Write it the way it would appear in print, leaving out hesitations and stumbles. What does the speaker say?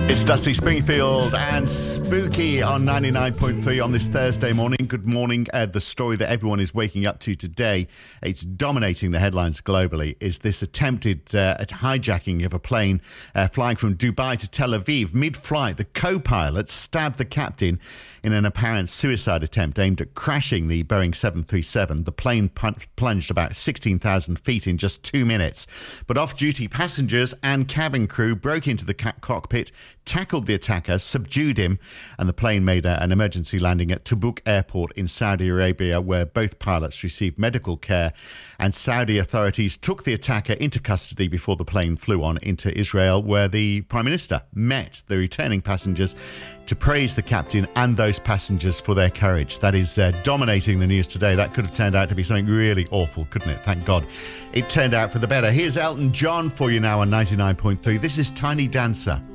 It's Dusty Springfield and Spooky on 99.3 on this Thursday morning. Good morning. The story that everyone is waking up to today, it's dominating the headlines globally, is this attempted hijacking of a plane flying from Dubai to Tel Aviv. Mid-flight, the co-pilot stabbed the captain in an apparent suicide attempt aimed at crashing the Boeing 737. The plane plunged about 16,000 feet in just 2 minutes. But off-duty passengers and cabin crew broke into the cockpit, tackled the attacker, subdued him, and the plane made an emergency landing at Tabuk Airport in Saudi Arabia, where both pilots received medical care. And Saudi authorities took the attacker into custody before the plane flew on into Israel, where the Prime Minister met the returning passengers to praise the captain and those passengers for their courage. That is dominating the news today. That could have turned out to be something really awful, couldn't it? Thank God it turned out for the better. Here's Elton John for you now on 99.3. This is Tiny Dancer.